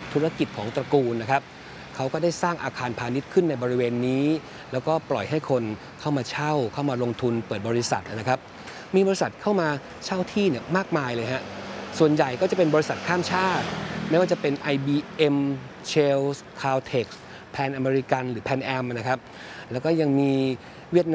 ธุรกิจของตระกูลนะครับเขาก็ได้สร้างอาคารพาณิชย์ขึ้นในบริเวณนี้แล้วก็ปล่อยให้คนเข้ามาเช่าเข้ามาลงทุนเปิดบริษัทนะครับมีบริษัทเข้ามาเช่าที่เนี่ยมากมายเลยฮะส่วนใหญ่ก็จะเป็นบริษัทข้ามชาติไม่ว่าจะเป็น IBM Shell Caltex Pan American หรือ Pan Am นะครับแล้วก็ยังมีเวียด